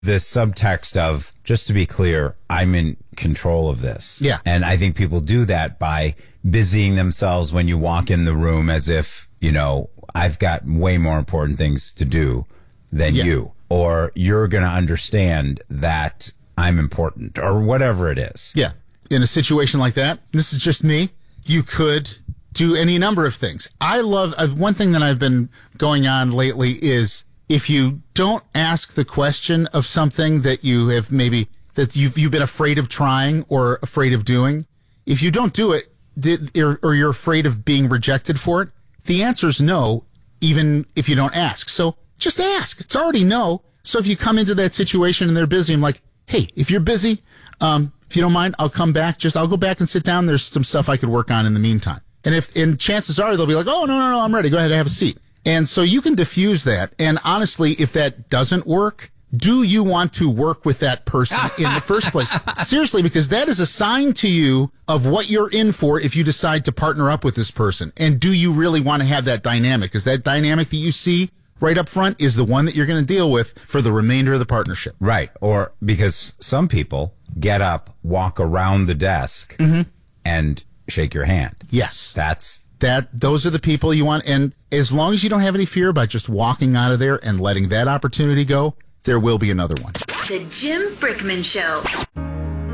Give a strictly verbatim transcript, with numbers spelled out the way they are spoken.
the subtext of, just to be clear, I'm in control of this. Yeah. And I think people do that by busying themselves when you walk in the room as if, you know, I've got way more important things to do than Yeah. you. Or you're going to understand that I'm important, or whatever it is. Yeah. In a situation like that, this is just me, you could do any number of things. I love, uh, one thing that I've been going on lately is if you don't ask the question of something that you have maybe, that you've, you've been afraid of trying or afraid of doing, if you don't do it, did, or, or you're afraid of being rejected for it, the answer is no, even if you don't ask. So just ask. It's already no. So if you come into that situation and they're busy, I'm like, hey, if you're busy, um, if you don't mind, I'll come back. Just, I'll go back and sit down. There's some stuff I could work on in the meantime. And if, and chances are they'll be like, oh, no, no, no, I'm ready. Go ahead and have a seat. And so you can diffuse that. And honestly, if that doesn't work, do you want to work with that person in the first place? Seriously, because that is a sign to you of what you're in for if you decide to partner up with this person. And do you really want to have that dynamic? Because that dynamic that you see right up front is the one that you're going to deal with for the remainder of the partnership. Right. Or because some people get up, walk around the desk, mm-hmm. and shake your hand. Yes. That's that. Those are the people you want. And as long as you don't have any fear about just walking out of there and letting that opportunity go, there will be another one. The Jim Brickman Show.